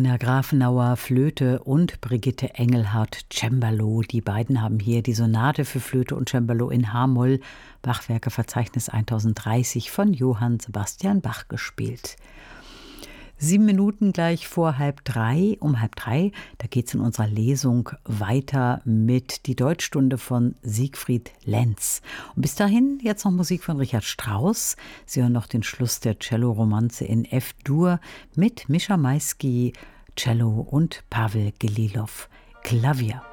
Katharina Grafenauer, Flöte, und Brigitte Engelhardt, Cembalo. Die beiden haben hier die Sonate für Flöte und Cembalo in H-Moll, Bachwerkeverzeichnis 1030 von Johann Sebastian Bach gespielt. 7 Minuten gleich vor halb drei. Um halb drei, da geht es in unserer Lesung weiter mit die Deutschstunde von Siegfried Lenz. Und bis dahin jetzt noch Musik von Richard Strauss. Sie hören noch den Schluss der Cello-Romanze in F-Dur mit Mischa Maisky, Cello, und Pavel Gililov, Klavier.